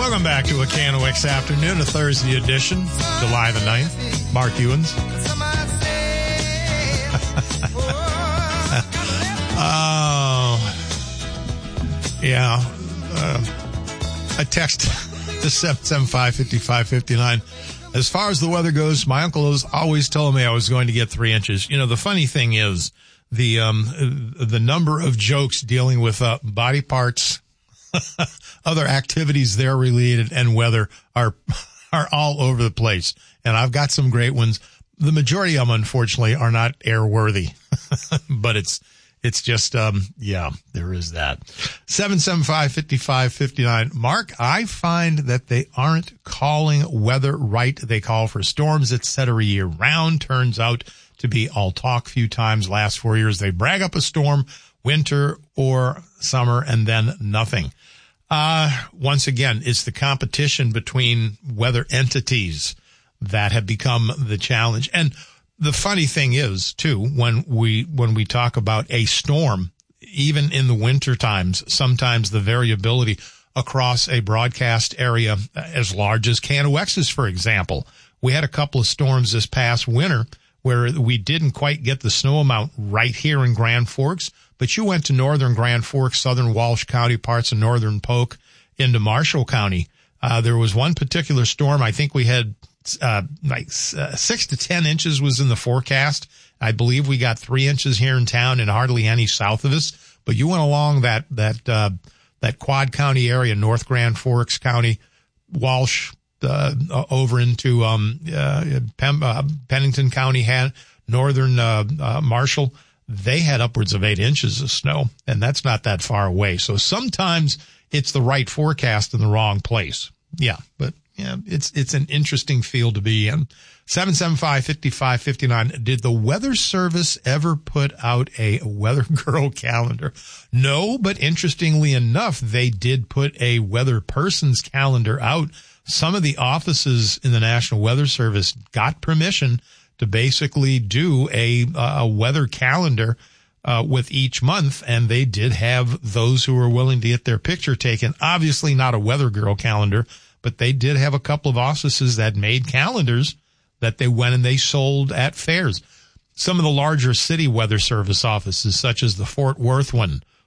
Welcome back to a KNOX Afternoon, a Thursday edition, July the 9th. Mark Ewens. Yeah. I text to 775-5559. As far as the weather goes, my uncle was always telling me I was going to get 3 inches. You know, the funny thing is the number of jokes dealing with body parts, other activities there related, and weather are all over the place. And I've got some great ones. The majority of them, unfortunately, are not airworthy, but it's just, yeah, there is that. 775-5559. Mark, I find that they aren't calling weather right. They call for storms, etc. year round. Turns out to be all talk few times last 4 years. They brag up a storm, winter or summer, and then nothing. Once again, it's the competition between weather entities that have become the challenge. And the funny thing is, too, when we talk about a storm, even in the winter times, sometimes the variability across a broadcast area as large as KNOX's, for example. We had a couple of storms this past winter where we didn't quite get the snow amount right here in Grand Forks, but you went to northern Grand Forks, southern Walsh County, parts of northern Polk, into Marshall County. There was one particular storm, I think we had 6 to 10 inches was in the forecast. I believe we got 3 inches here in town and hardly any south of us. But you went along that Quad County area, North Grand Forks County, Walsh, over into Pennington County, had northern Marshall. They had upwards of 8 inches of snow, and that's not that far away. So sometimes it's the right forecast in the wrong place. Yeah, but yeah, it's an interesting field to be in. 775-5559. Did the Weather Service ever put out a Weather Girl calendar? No, but interestingly enough, they did put a Weather Person's calendar out. Some of the offices in the National Weather Service got permission to basically do a weather calendar with each month, and they did have those who were willing to get their picture taken. Obviously not a Weather Girl calendar, but they did have a couple of offices that made calendars that they went and they sold at fairs. Some of the larger city weather service offices, such as the Fort Worth one